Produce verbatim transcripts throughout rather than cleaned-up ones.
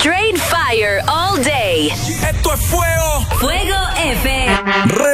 Straight fire all day. Esto es fuego. Fuego F M.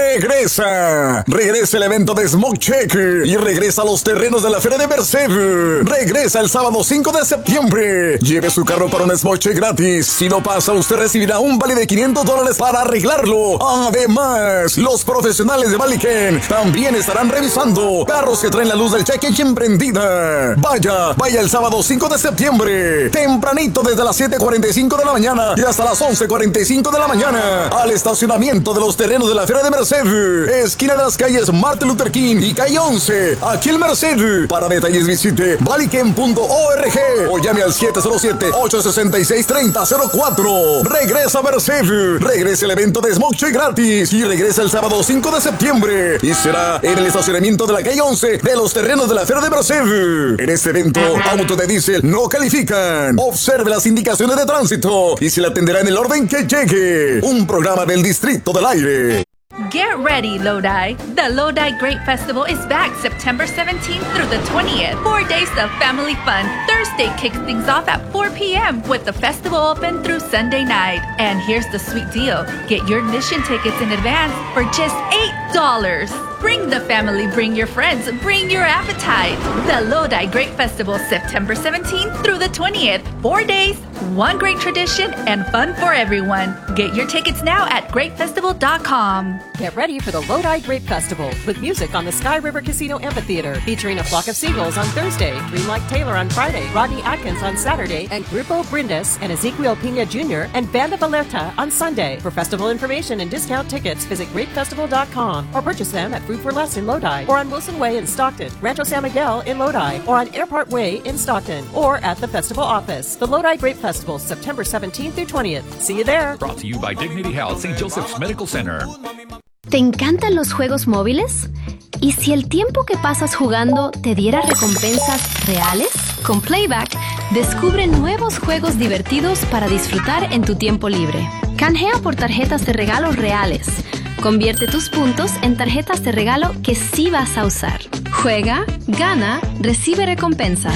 Regresa. Regresa el evento de Smoke Check y regresa a los terrenos de la Feria de Merced. Regresa el sábado cinco de septiembre. Lleve su carro para un Smoke Check gratis. Si lo pasa, usted recibirá un vale de quinientos dólares para arreglarlo. Además, los profesionales de Valiken también estarán revisando carros que traen la luz del cheque emprendida. Vaya, vaya el sábado cinco de septiembre, tempranito desde las siete cuarenta y cinco de la mañana y hasta las once cuarenta y cinco de la mañana, al estacionamiento de los terrenos de la Feria de Merced, esquina de las calles Martin Luther King y calle once, aquí en Merced. Para detalles visite valiken punto org o llame al siete cero siete, ocho seis seis, tres cero cero cuatro. Regresa a Merced, regresa el evento de Smoke Check gratis y regresa el sábado cinco de septiembre y será en el estacionamiento de la calle once de los terrenos de la Feria de Merced. En este evento, autos de diésel no califican. Observe las indicaciones de tránsito y se le atenderá en el orden que llegue. Un programa del Distrito del Aire. Get ready, Lodi. The Lodi Great Festival is back September seventeenth through the twentieth. Four days of family fun. Thursday kicks things off at four p.m. with the festival open through Sunday night. And here's the sweet deal. Get your admission tickets in advance for just eight dollars. Bring the family, bring your friends, bring your appetite. The Lodi Great Festival, September seventeenth through the twentieth. Four days, one great tradition, and fun for everyone. Get your tickets now at great festival dot com. Get ready for the Lodi Grape Festival with music on the Sky River Casino Amphitheater, featuring a flock of seagulls on Thursday, Greenlight Taylor on Friday, Rodney Atkins on Saturday, and Grupo Brindis and Ezequiel Pina Junior and Band of Alerta on Sunday. For festival information and discount tickets, visit great festival dot com or purchase them at Food for Less in Lodi, or on Wilson Way in Stockton, Rancho San Miguel in Lodi, or on Airport Way in Stockton, or at the festival office. The Lodi Grape Festival, September seventeenth through twentieth. See you there. Brought to you by Dignity Health, Saint Joseph's Medical Center. ¿Te encantan los juegos móviles? ¿Y si el tiempo que pasas jugando te diera recompensas reales? Con Playback, descubre nuevos juegos divertidos para disfrutar en tu tiempo libre. Canjea por tarjetas de regalo reales. Convierte tus puntos en tarjetas de regalo que sí vas a usar. Juega, gana, recibe recompensas.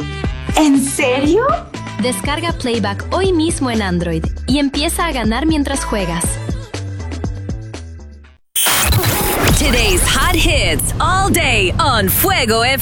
¿En serio? Descarga Playback hoy mismo en Android y empieza a ganar mientras juegas. Today's hot hits all day on Fuego F M.